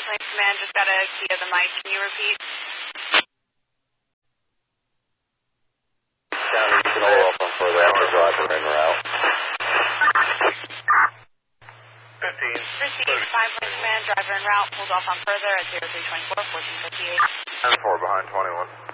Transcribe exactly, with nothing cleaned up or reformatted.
Plains Command, just got a key of the mic. Can you repeat? County, you can hold off on further after driver en route. fifteen. Received, five Plains Command, driver en route, hold off on further at zero three two four, fourteen fifty-eight. ten four behind twenty-one.